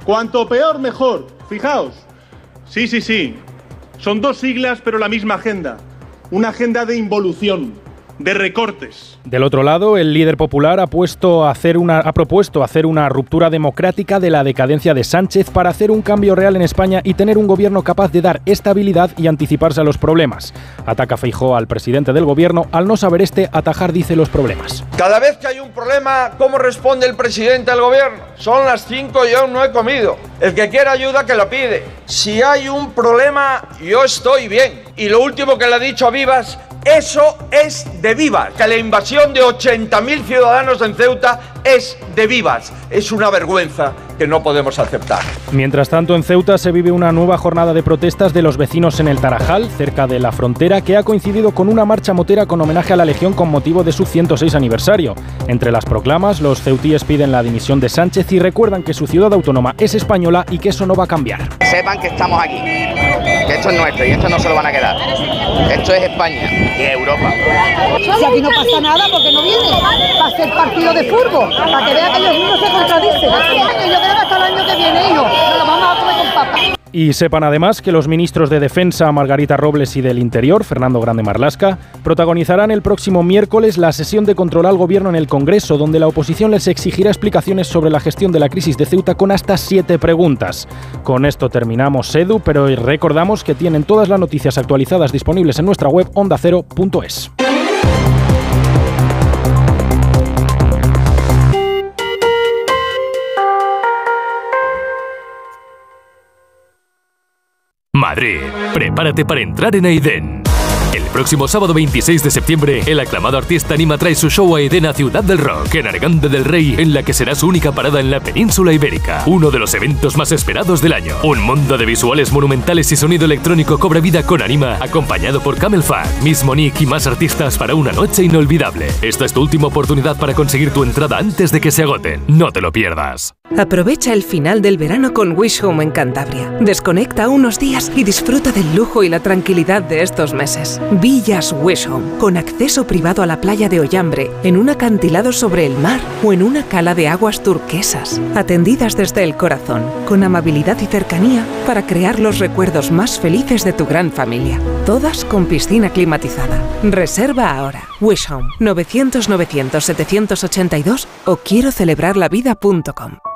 Cuanto peor, mejor. Fijaos. Sí. Son dos siglas, pero la misma agenda. Una agenda de involución, de recortes. Del otro lado, el líder popular ha propuesto hacer una ruptura democrática de la decadencia de Sánchez para hacer un cambio real en España y tener un gobierno capaz de dar estabilidad y anticiparse a los problemas. Ataca Feijóo al presidente del gobierno al no saber atajar, dice, los problemas. Cada vez que hay un problema, ¿cómo responde el presidente del gobierno? Son las 5 y aún no he comido. El que quiera ayuda que lo pide. Si hay un problema, yo estoy bien. Y lo último que le ha dicho a Vivas, eso es de Vivas. Que la invasión de 80.000 ciudadanos en Ceuta es de Vivas. Es una vergüenza que no podemos aceptar. Mientras tanto, en Ceuta se vive una nueva jornada de protestas de los vecinos en el Tarajal, cerca de la frontera, que ha coincidido con una marcha motera con homenaje a la Legión con motivo de su 106 aniversario. Entre las proclamas, los ceutíes piden la dimisión de Sánchez y recuerdan que su ciudad autónoma es española y que eso no va a cambiar. Sepan que estamos aquí, que esto es nuestro y esto no se lo van a quedar. Esto es España y Europa. Si aquí no pasa nada, porque no viene a hacer partido de fútbol, para que vean que ellos mismos se contradicen. Yo creo que hasta el año que viene, hijo, nos lo vamos a comer con papas. Y sepan además que los ministros de Defensa, Margarita Robles, y del Interior, Fernando Grande Marlaska, protagonizarán el próximo miércoles la sesión de control al gobierno en el Congreso, donde la oposición les exigirá explicaciones sobre la gestión de la crisis de Ceuta con hasta 7 preguntas. Con esto terminamos, Edu, pero recordamos que tienen todas las noticias actualizadas disponibles en nuestra web ondacero.es. Madrid, prepárate para entrar en Aidén. El próximo sábado 26 de septiembre, el aclamado artista Anima trae su show a Aidén, a Ciudad del Rock, en Arganda del Rey, en la que será su única parada en la península ibérica. Uno de los eventos más esperados del año. Un mundo de visuales monumentales y sonido electrónico cobra vida con Anima, acompañado por Camel Fat, Miss Monique y más artistas para una noche inolvidable. Esta es tu última oportunidad para conseguir tu entrada antes de que se agoten. No te lo pierdas. Aprovecha el final del verano con Wish Home en Cantabria. Desconecta unos días y disfruta del lujo y la tranquilidad de estos meses. Villas Wish Home, con acceso privado a la playa de Ollambre, en un acantilado sobre el mar o en una cala de aguas turquesas. Atendidas desde el corazón, con amabilidad y cercanía para crear los recuerdos más felices de tu gran familia. Todas con piscina climatizada. Reserva ahora. Wish Home, 900 900 782 o quiero celebrarlavida.com.